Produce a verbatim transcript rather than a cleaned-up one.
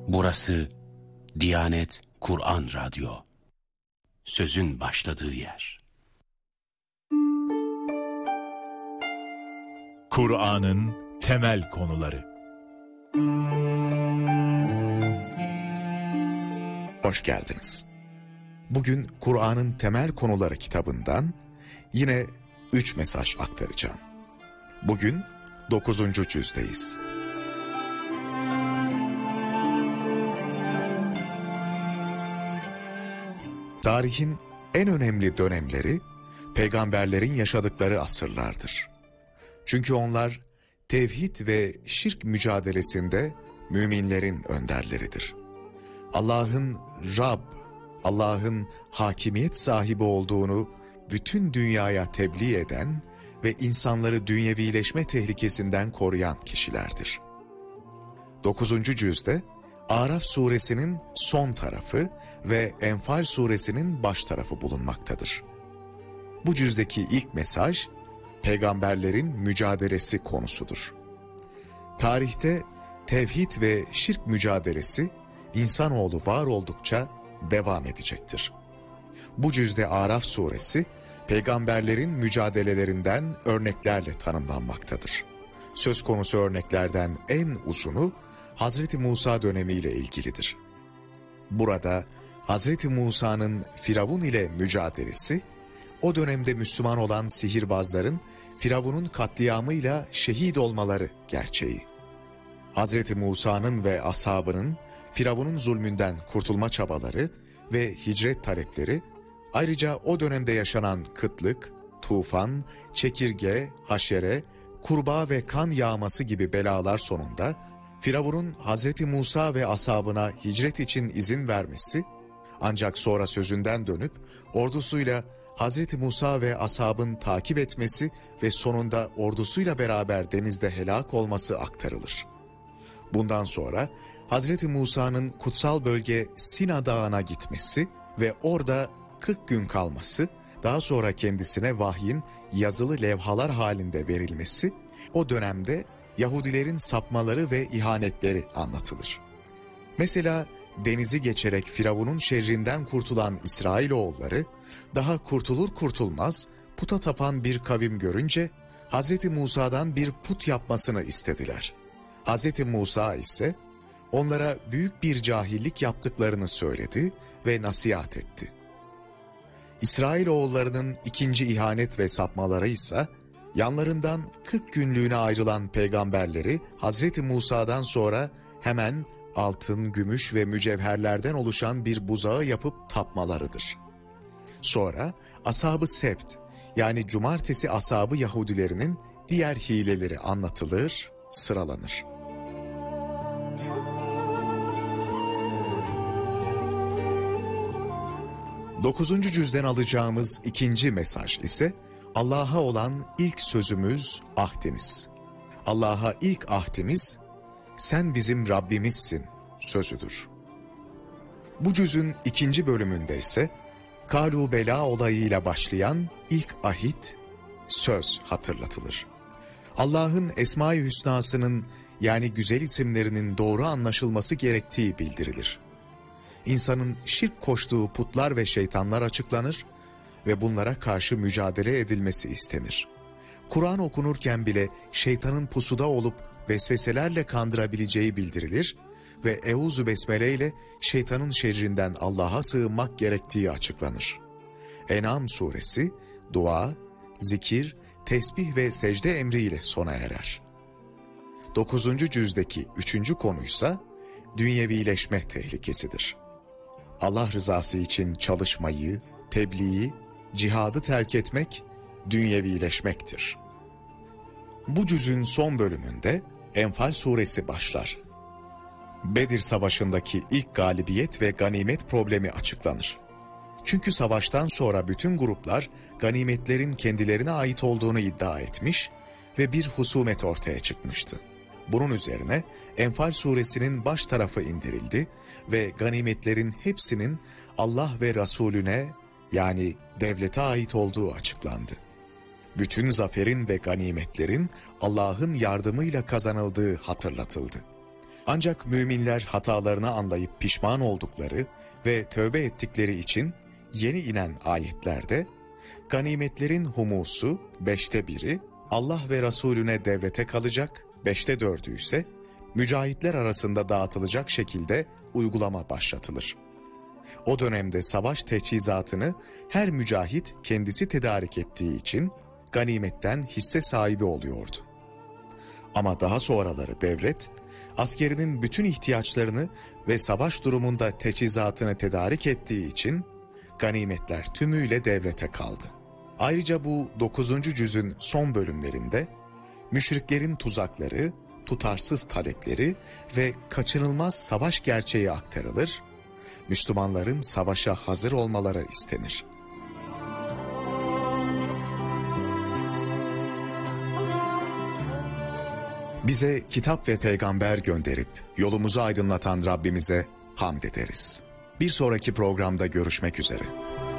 Burası Diyanet Kur'an Radyo. Sözün başladığı yer. Kur'an'ın temel konuları. Hoş geldiniz. Bugün Kur'an'ın temel konuları kitabından yine üç mesaj aktaracağım. Bugün dokuzuncu cüzdeyiz. Tarihin en önemli dönemleri peygamberlerin yaşadıkları asırlardır. Çünkü onlar tevhid ve şirk mücadelesinde müminlerin önderleridir. Allah'ın Rab, Allah'ın hakimiyet sahibi olduğunu bütün dünyaya tebliğ eden ve insanları dünyevileşme tehlikesinden koruyan kişilerdir. dokuzuncu cüzde Araf suresinin son tarafı ve Enfal suresinin baş tarafı bulunmaktadır. Bu cüzdeki ilk mesaj, peygamberlerin mücadelesi konusudur. Tarihte tevhid ve şirk mücadelesi insanoğlu var oldukça devam edecektir. Bu cüzde Araf suresi, peygamberlerin mücadelelerinden örneklerle tanımlanmaktadır. Söz konusu örneklerden en uzunu Hazreti Musa dönemiyle ilgilidir. Burada Hazreti Musa'nın Firavun ile mücadelesi, o dönemde Müslüman olan sihirbazların Firavun'un katliamıyla şehit olmaları gerçeği. Hazreti Musa'nın ve ashabının Firavun'un zulmünden kurtulma çabaları ve hicret talepleri, ayrıca o dönemde yaşanan kıtlık, tufan, çekirge, haşere, kurbağa ve kan yağması gibi belalar sonunda Firavun'un Hazreti Musa ve ashabına hicret için izin vermesi, ancak sonra sözünden dönüp ordusuyla Hazreti Musa ve ashabın takip etmesi ve sonunda ordusuyla beraber denizde helak olması aktarılır. Bundan sonra Hazreti Musa'nın kutsal bölge Sina Dağı'na gitmesi ve orada kırk gün kalması, daha sonra kendisine vahyin yazılı levhalar halinde verilmesi, o dönemde Yahudilerin sapmaları ve ihanetleri anlatılır. Mesela denizi geçerek Firavun'un şerrinden kurtulan İsrailoğulları, daha kurtulur kurtulmaz puta tapan bir kavim görünce Hazreti Musa'dan bir put yapmasını istediler. Hazreti Musa ise onlara büyük bir cahillik yaptıklarını söyledi ve nasihat etti. İsrailoğullarının ikinci ihanet ve sapmaları ise yanlarından kırk günlüğüne ayrılan peygamberleri Hazreti Musa'dan sonra hemen altın, gümüş ve mücevherlerden oluşan bir buzağı yapıp tapmalarıdır. Sonra ashab-ı sebt, yani cumartesi ashabı Yahudilerinin diğer hileleri anlatılır, sıralanır. Dokuzuncu cüzden alacağımız ikinci mesaj ise Allah'a olan ilk sözümüz, ahdimiz. Allah'a ilk ahdimiz, sen bizim Rabbimizsin sözüdür. Bu cüzün ikinci bölümünde ise Kalu Bela olayıyla başlayan ilk ahit, söz hatırlatılır. Allah'ın Esma-i Hüsna'sının, yani güzel isimlerinin doğru anlaşılması gerektiği bildirilir. İnsanın şirk koştuğu putlar ve şeytanlar açıklanır ve bunlara karşı mücadele edilmesi istenir. Kur'an okunurken bile şeytanın pusuda olup vesveselerle kandırabileceği bildirilir ve Euzu Besmele ile şeytanın şerrinden Allah'a sığınmak gerektiği açıklanır. En'am suresi, dua, zikir, tesbih ve secde emriyle sona erer. Dokuzuncu cüzdeki üçüncü konuysa dünyevileşme tehlikesidir. Allah rızası için çalışmayı, tebliği, cihadı terk etmek, dünyevileşmektir. Bu cüzün son bölümünde Enfal suresi başlar. Bedir Savaşı'ndaki ilk galibiyet ve ganimet problemi açıklanır. Çünkü savaştan sonra bütün gruplar ganimetlerin kendilerine ait olduğunu iddia etmiş ve bir husumet ortaya çıkmıştı. Bunun üzerine Enfal suresinin baş tarafı indirildi ve ganimetlerin hepsinin Allah ve Resulüne, yani devlete ait olduğu açıklandı. Bütün zaferin ve ganimetlerin Allah'ın yardımıyla kazanıldığı hatırlatıldı. Ancak müminler hatalarını anlayıp pişman oldukları ve tövbe ettikleri için yeni inen ayetlerde ganimetlerin humusu beşte biri Allah ve Resulüne devrete kalacak, beşte dördü ise mücahitler arasında dağıtılacak şekilde uygulama başlatılır. O dönemde savaş teçhizatını her mücahit kendisi tedarik ettiği için ganimetten hisse sahibi oluyordu. Ama daha sonraları devlet, askerinin bütün ihtiyaçlarını ve savaş durumunda teçhizatını tedarik ettiği için ganimetler tümüyle devlete kaldı. Ayrıca bu dokuzuncu cüzün son bölümlerinde müşriklerin tuzakları, tutarsız talepleri ve kaçınılmaz savaş gerçeği aktarılır, Müslümanların savaşa hazır olmaları istenir. Bize kitap ve peygamber gönderip yolumuzu aydınlatan Rabbimize hamd ederiz. Bir sonraki programda görüşmek üzere.